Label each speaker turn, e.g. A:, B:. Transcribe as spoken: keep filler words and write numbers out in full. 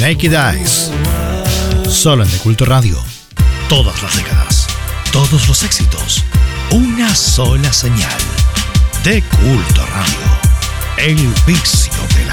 A: Naked Eyes. Solo en De Culto Radio. Todas las décadas, todos los éxitos, una sola señal. De Culto Radio. El vicio de la